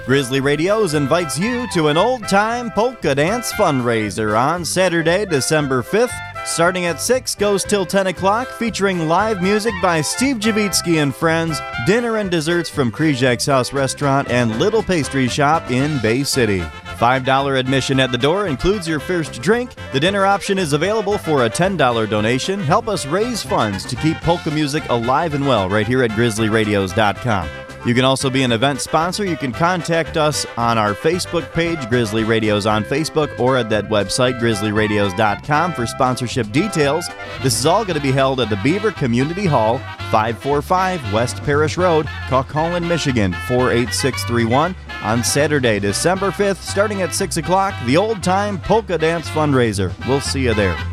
Grizzly Radios invites you to an old-time polka dance fundraiser on Saturday, December 5th. Starting at 6, goes till 10 o'clock, featuring live music by Steve Javitsky and friends, dinner and desserts from Krizak's House Restaurant and Little Pastry Shop in Bay City. $5 admission at the door includes your first drink. The dinner option is available for a $10 donation. Help us raise funds to keep polka music alive and well right here at GrizzlyRadios.com. You can also be an event sponsor. You can contact us on our Facebook page, Grizzly Radios on Facebook, or at that website, GrizzlyRadios.com, for sponsorship details. This is all going to be held at the Beaver Community Hall, 545 West Parish Road, Cuckholin, Michigan, 48631, on Saturday, December 5th, starting at 6 o'clock, the old-time polka dance fundraiser. We'll see you there.